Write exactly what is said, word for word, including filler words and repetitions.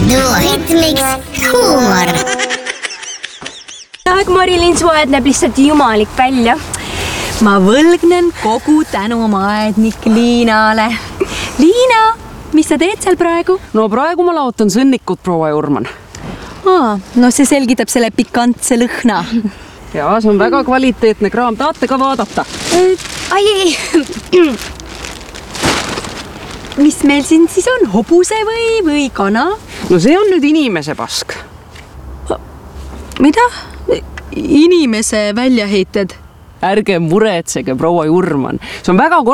Duetmiks huumor. Aeg Marilyn, su aed näeb lihtsalt jumalik välja. Ma võlgnen kogu tänu oma aednik Liinale. Liina, mis sa teed seal praegu? No praegu ma laotan sõnnikut, proua Jurman. Aa, no see selgitab selle pikantse lõhna. Ja see on väga kvaliteetne kraam, taate ka vaadata. Ai, ei. Mis meil siin siis on? Hobuse või, või kana? No see on nüüd inimese pask. Mida? Inimese väljaheited? Ärge muretsege, proua Jurman. See on väga